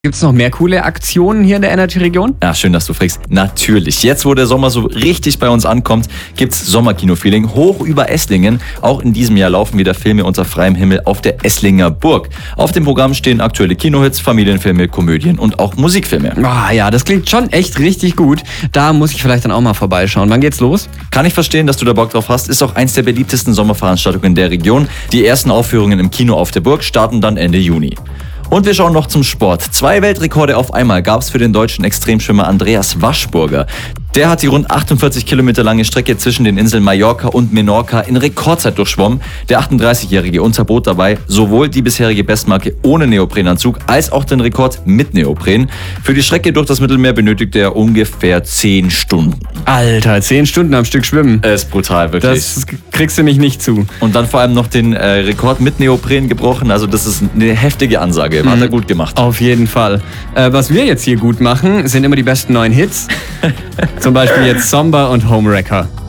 Gibt es noch mehr coole Aktionen hier in der Energy-Region? Ja, schön, dass du fragst. Natürlich. Jetzt, wo der Sommer so richtig bei uns ankommt, gibt's Sommerkino-Feeling hoch über Esslingen. Auch in diesem Jahr laufen wieder Filme unter freiem Himmel auf der Esslinger Burg. Auf dem Programm stehen aktuelle Kinohits, Familienfilme, Komödien und auch Musikfilme. Ah ja, das klingt schon echt richtig gut. Da muss ich vielleicht dann auch mal vorbeischauen. Wann geht's los? Kann ich verstehen, dass du da Bock drauf hast. Ist auch eins der beliebtesten Sommerveranstaltungen der Region. Die ersten Aufführungen im Kino auf der Burg starten dann Ende Juni. Und wir schauen noch zum Sport. 2 Weltrekorde auf einmal gab es für den deutschen Extremschwimmer Andreas Waschburger. Der hat die rund 48 Kilometer lange Strecke zwischen den Inseln Mallorca und Menorca in Rekordzeit durchschwommen. Der 38-Jährige unterbot dabei sowohl die bisherige Bestmarke ohne Neoprenanzug als auch den Rekord mit Neopren. Für die Strecke durch das Mittelmeer benötigte er ungefähr 10 Stunden. Alter, 10 Stunden am Stück schwimmen. Ist brutal, wirklich. Das kriegst du mich nicht zu. Und dann vor allem noch den Rekord mit Neopren gebrochen. Also das ist eine heftige Ansage. Hat er gut gemacht. Auf jeden Fall. Was wir jetzt hier gut machen, sind immer die besten neuen Hits. Zum Beispiel jetzt Somber und Homewrecker.